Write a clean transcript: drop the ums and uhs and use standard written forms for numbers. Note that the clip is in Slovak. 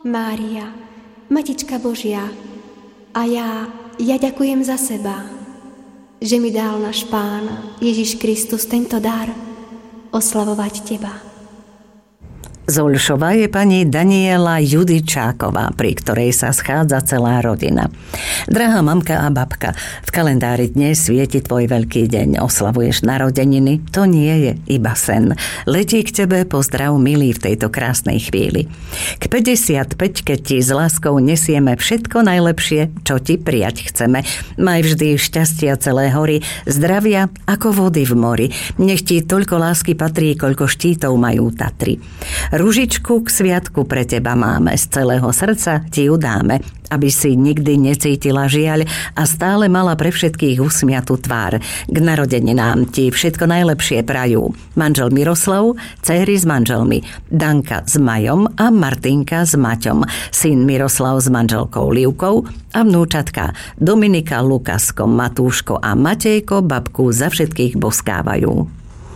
Mária, Matička Božia, a ja ďakujem za seba, že mi dal náš Pán Ježiš Kristus tento dar oslavovať Teba. Z Olšova je pani Daniela Judičáková, pri ktorej sa schádza celá rodina. Drahá mamka a babka, v kalendári dnes svieti tvoj veľký deň. Oslavuješ narodeniny? To nie je iba sen. Letí k tebe pozdrav milý v tejto krásnej chvíli. K 55-ke ti s láskou nesieme všetko najlepšie, čo ti prijať chceme. Maj vždy šťastia celé hory, zdravia ako vody v mori. Nech ti toľko lásky patrí, koľko štítov majú Tatry. Ružičku k sviatku pre teba máme, z celého srdca ti ju dáme, aby si nikdy necítila žiaľ a stále mala pre všetkých usmiatú tvár. K narodeninám ti všetko najlepšie prajú manžel Miroslav, céry s manželmi, Danka s Majom a Martinka s Maťom, syn Miroslav s manželkou Livkou a vnúčatka Dominika, Lukasko, Matúško a Matejko babku za všetkých boskávajú.